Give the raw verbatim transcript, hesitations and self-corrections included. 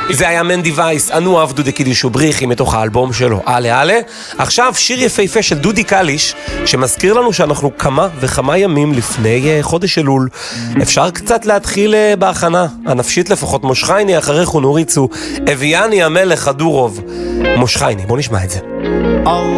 זה היה מנדי וייס, אנו אוהב דודי קידיש ובריחי מתוך האלבום שלו, אלה אלה. עכשיו שיר יפהפה של דודי קליש, שמזכיר לנו שאנחנו כמה וכמה ימים לפני חודש אלול. אפשר קצת להתחיל בהכנה, הנפשית לפחות. מושחייני אחרי חונוריצו, אביאני המלך הדורוב. מושחייני, בוא נשמע את זה.